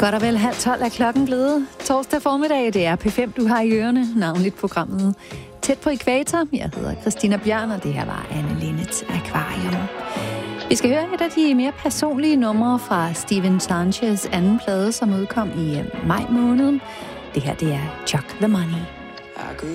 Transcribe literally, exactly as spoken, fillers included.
Godt og vel halv tolv er klokken blevet. Torsdag formiddag, det er P fem, du har i ørerne. Navnligt programmet Tæt på Ækvator. Jeg hedder Christina Bjørn, og det her var Anne Linnets Akvarium. Vi skal høre et af de mere personlige numre fra Steven Sanchez anden plade, som udkom i maj måned. Det her, det er Chuck the Money.